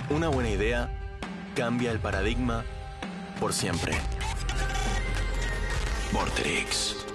Una buena idea cambia el paradigma por siempre. Vorterix.